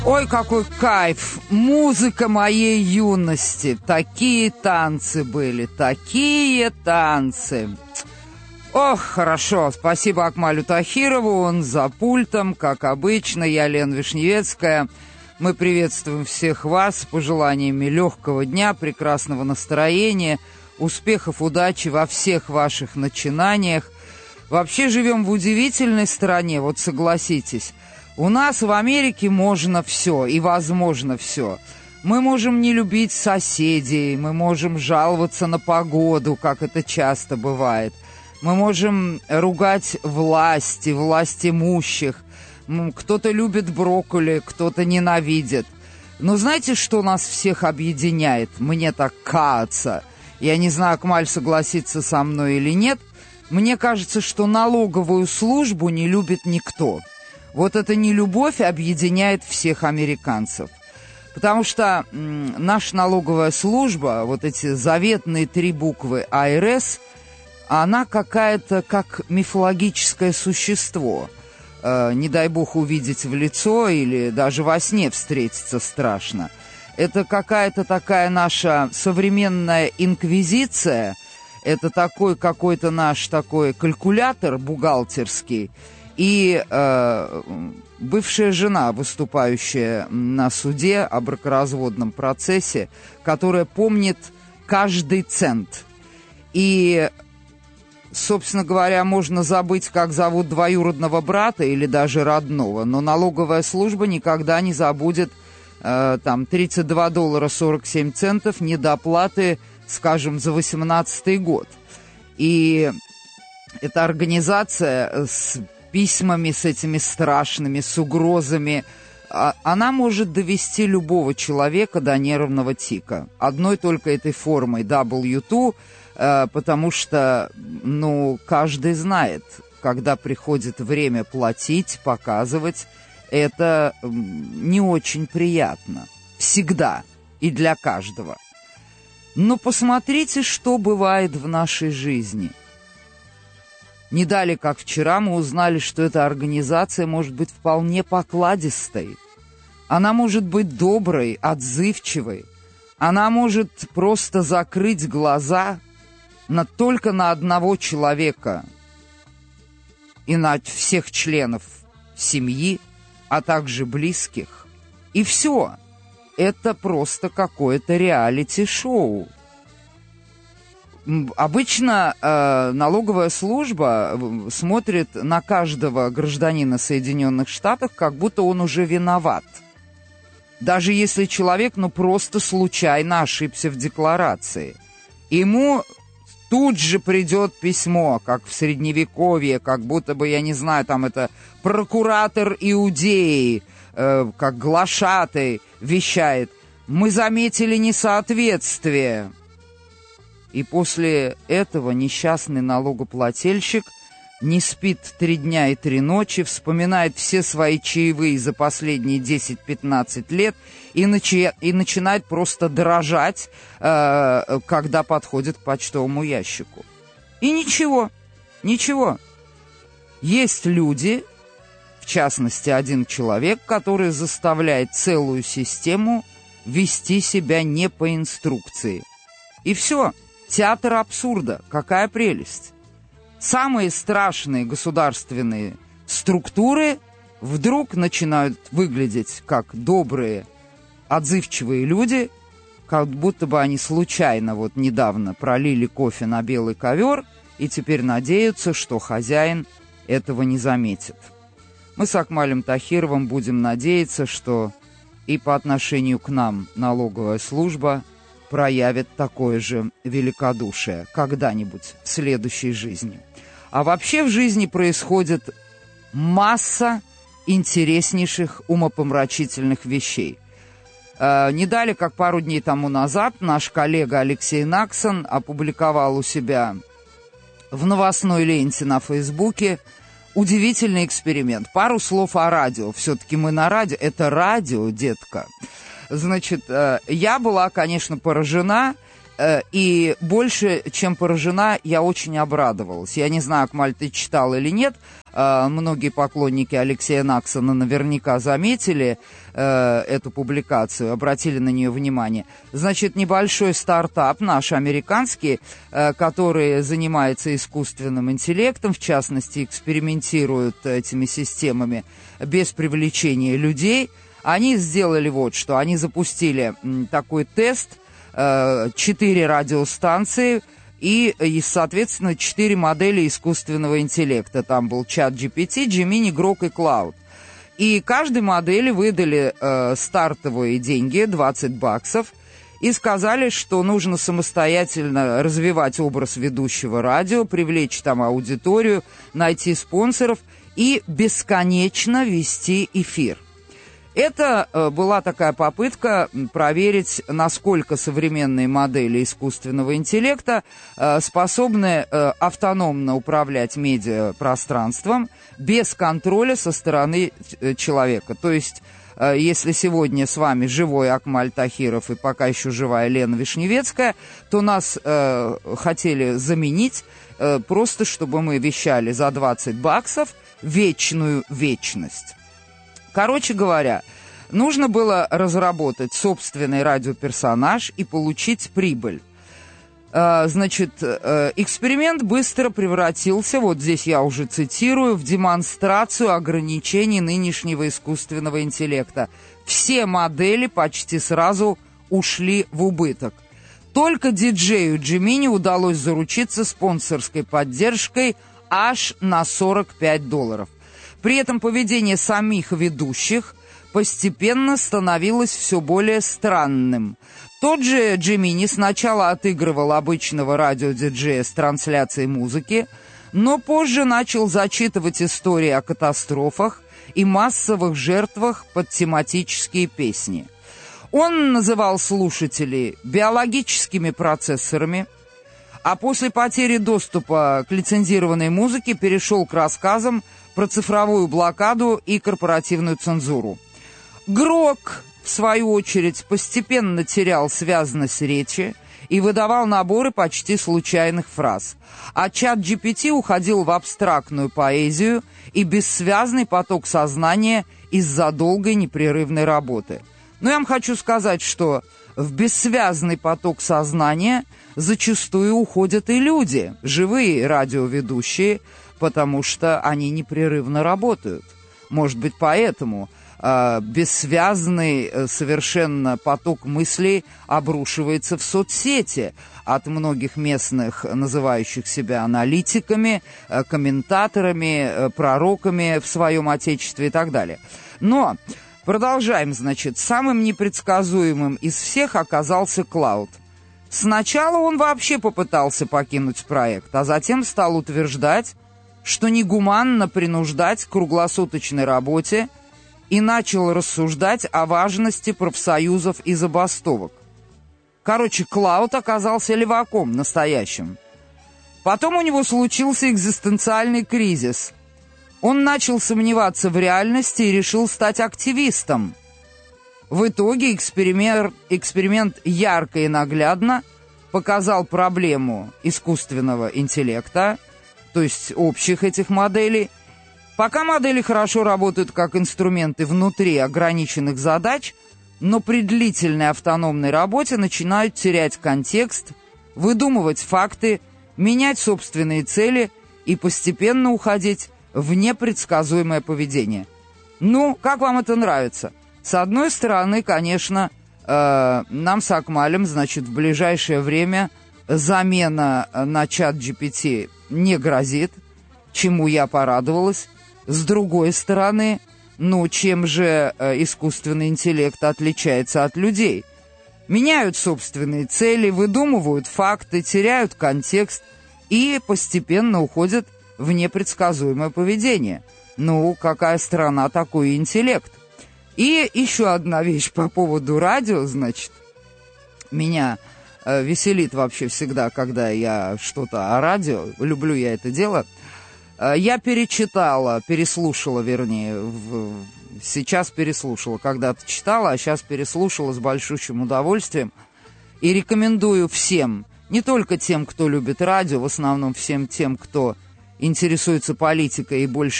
Ой, какой кайф! Музыка моей юности. Такие танцы были, такие танцы. Ох, хорошо. Спасибо Акмалю Тахирову, он за пультом, как обычно. Я Лена Вишневецкая. Мы приветствуем всех вас с пожеланиями легкого дня, прекрасного настроения, успехов, удачи во всех ваших начинаниях. Вообще живем в удивительной стране, вот согласитесь. У нас в Америке можно все и возможно все. Мы можем не любить соседей, мы можем жаловаться на погоду, как это часто бывает. Мы можем ругать власть имущих. Кто-то любит брокколи, кто-то ненавидит. Но знаете, что нас всех объединяет? Мне так кажется. Я не знаю, Акмаль согласится со мной или нет. Мне кажется, что налоговую службу не любит никто. Вот эта нелюбовь объединяет всех американцев. Потому что наша налоговая служба, вот эти заветные 3 буквы IRS, она какая-то как мифологическое существо. Не дай бог увидеть в лицо или даже во сне встретиться страшно. Это какая-то такая наша современная инквизиция, это такой какой-то наш такой калькулятор бухгалтерский, и бывшая жена, выступающая на суде о бракоразводном процессе, которая помнит каждый цент. И, собственно говоря, можно забыть, как зовут двоюродного брата или даже родного, но налоговая служба никогда не забудет там $32.47 недоплаты, скажем, за 2018 год. И эта организация с письмами, с этими страшными, с угрозами, она может довести любого человека до нервного тика. Одной только этой формой W2, потому что, каждый знает, когда приходит время платить, показывать, это не очень приятно. Всегда и для каждого. Но посмотрите, что бывает в нашей жизни. Не далее, как вчера, мы узнали, что эта организация может быть вполне покладистой. Она может быть доброй, отзывчивой. Она может просто закрыть глаза только на одного человека и на всех членов семьи, а также близких. И все. Это просто какое-то реалити-шоу. Обычно налоговая служба смотрит на каждого гражданина Соединенных Штатов, как будто он уже виноват. Даже если человек, просто случайно ошибся в декларации. Ему тут же придет письмо, как в Средневековье, как будто бы, я не знаю, там это прокуратор Иудеи, как глашатай вещает: «Мы заметили несоответствие». И после этого несчастный налогоплательщик не спит 3 дня и 3 ночи, вспоминает все свои чаевые за последние 10-15 лет и начинает просто дрожать, когда подходит к почтовому ящику. И ничего. Есть люди, в частности, один человек, который заставляет целую систему вести себя не по инструкции. И все. Театр абсурда. Какая прелесть. Самые страшные государственные структуры вдруг начинают выглядеть как добрые, отзывчивые люди, как будто бы они случайно недавно пролили кофе на белый ковер и теперь надеются, что хозяин этого не заметит. Мы с Акмалем Тахировым будем надеяться, что и по отношению к нам налоговая служба проявит такое же великодушие когда-нибудь в следующей жизни. А вообще в жизни происходит масса интереснейших, умопомрачительных вещей. Не далее, как пару дней тому назад, наш коллега Алексей Наксон опубликовал у себя в новостной ленте на Фейсбуке удивительный эксперимент. Пару слов о радио. Все-таки мы на радио. Это радио, детка. Значит, я была, конечно, поражена. И больше, чем поражена, я очень обрадовалась. Я не знаю, Акмаль, ты читал или нет. Многие поклонники Алексея Наксона наверняка заметили эту публикацию, обратили на нее внимание. Значит, небольшой стартап наш американский, который занимается искусственным интеллектом, в частности, экспериментирует этими системами без привлечения людей, они сделали вот что. Они запустили такой тест, 4 радиостанции и, соответственно, 4 модели искусственного интеллекта. Там был ChatGPT, Gemini, Grok и Cloud. И каждой модели выдали стартовые деньги, $20, и сказали, что нужно самостоятельно развивать образ ведущего радио, привлечь там аудиторию, найти спонсоров и бесконечно вести эфир. Это была такая попытка проверить, насколько современные модели искусственного интеллекта способны автономно управлять медиапространством без контроля со стороны человека. То есть, если сегодня с вами живой Акмаль Тахиров и пока еще живая Лена Вишневецкая, то нас хотели заменить просто, чтобы мы вещали за $20 вечную вечность. Короче говоря, нужно было разработать собственный радиоперсонаж и получить прибыль. Значит, эксперимент быстро превратился, вот здесь я уже цитирую, в демонстрацию ограничений нынешнего искусственного интеллекта. Все модели почти сразу ушли в убыток. Только диджею Gemini удалось заручиться спонсорской поддержкой аж на $45. При этом поведение самих ведущих постепенно становилось все более странным. Тот же Gemini сначала отыгрывал обычного радиодиджея с трансляцией музыки, но позже начал зачитывать истории о катастрофах и массовых жертвах под тематические песни. Он называл слушателей биологическими процессорами, а после потери доступа к лицензированной музыке перешел к рассказам про цифровую блокаду и корпоративную цензуру. Грок, в свою очередь, постепенно терял связность речи и выдавал наборы почти случайных фраз. А ChatGPT уходил в абстрактную поэзию и бессвязный поток сознания из-за долгой непрерывной работы. Но я вам хочу сказать, что в бессвязный поток сознания зачастую уходят и люди, живые радиоведущие, потому что они непрерывно работают. Может быть, поэтому бессвязный совершенно поток мыслей обрушивается в соцсети от многих местных, называющих себя аналитиками, комментаторами, пророками в своем отечестве и так далее. Но продолжаем, значит. Самым непредсказуемым из всех оказался Cloud. Сначала он вообще попытался покинуть проект, а затем стал утверждать, что негуманно принуждать к круглосуточной работе, и начал рассуждать о важности профсоюзов и забастовок. Короче, Клауд оказался леваком настоящим. Потом у него случился экзистенциальный кризис. Он начал сомневаться в реальности и решил стать активистом. В итоге эксперимент ярко и наглядно показал проблему искусственного интеллекта, то есть общих этих моделей. Пока модели хорошо работают как инструменты внутри ограниченных задач, но при длительной автономной работе начинают терять контекст, выдумывать факты, менять собственные цели и постепенно уходить в непредсказуемое поведение. Ну, как вам это нравится? С одной стороны, конечно, нам с Акмалем, значит, в ближайшее время замена на ChatGPT не грозит, чему я порадовалась. С другой стороны, ну, чем же искусственный интеллект отличается от людей? Меняют собственные цели, выдумывают факты, теряют контекст и постепенно уходят в непредсказуемое поведение. Ну, какая страна, такой интеллект. И еще одна вещь по поводу радио, значит. Меня веселит вообще всегда, когда я что-то о радио, люблю я это дело. Я переслушала, сейчас переслушала, когда-то читала, а сейчас переслушала с большущим удовольствием И рекомендую всем, не только тем, кто любит радио, в основном всем тем, кто интересуется политикой и больше